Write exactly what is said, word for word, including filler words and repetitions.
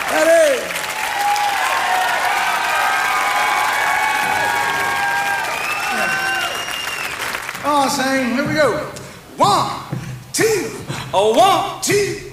Ready? Oh, sing. Here we go. One, two, a one, two.